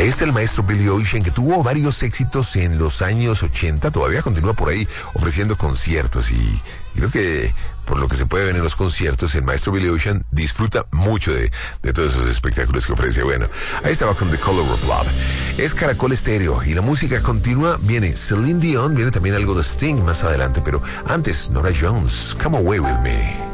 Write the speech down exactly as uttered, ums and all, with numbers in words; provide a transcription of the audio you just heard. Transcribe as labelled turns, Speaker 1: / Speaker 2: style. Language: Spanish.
Speaker 1: Ahí está el maestro Billy Ocean, que tuvo varios éxitos en los años ochenta, todavía continúa por ahí ofreciendo conciertos y creo que por lo que se puede ver en los conciertos, el maestro Billy Ocean disfruta mucho de, de todos esos espectáculos que ofrece. Bueno, ahí estaba con The Color of Love. Es Caracol Estéreo y la música continúa. Viene Celine Dion, viene también algo de Sting más adelante, pero antes Nora Jones, Come Away With Me.